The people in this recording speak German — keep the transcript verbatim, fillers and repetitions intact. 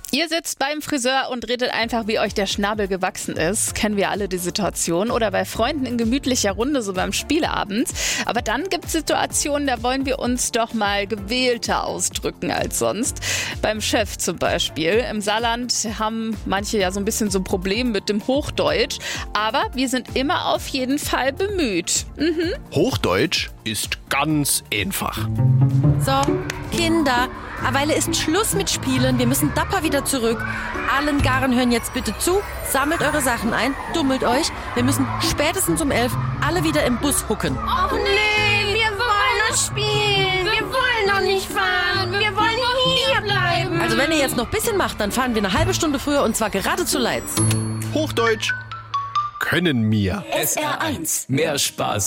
Ihr sitzt beim Friseur und redet einfach, wie euch der Schnabel gewachsen ist. Kennen wir alle die Situation. Oder bei Freunden in gemütlicher Runde, so beim Spieleabend. Aber dann gibt es Situationen, da wollen wir uns doch mal gewählter ausdrücken als sonst. Beim Chef zum Beispiel. Im Saarland haben manche ja so ein bisschen so ein Problem mit dem Hochdeutsch. Aber wir sind immer auf jeden Fall bemüht. Mhm. Hochdeutsch ist ganz einfach. So, Kinder, eine Weile ist Schluss mit Spielen. Wir müssen dapper wieder zurück. Allen Garen hören jetzt bitte zu. Sammelt eure Sachen ein, dummelt euch. Wir müssen spätestens um elf alle wieder im Bus hucken. Oh nee, wir wollen noch spielen. Wir wollen noch nicht fahren. Wir wollen hier bleiben. Also wenn ihr jetzt noch ein bisschen macht, dann fahren wir eine halbe Stunde früher und zwar gerade zu Leitz. Hochdeutsch können mir. S R eins. Mehr Spaß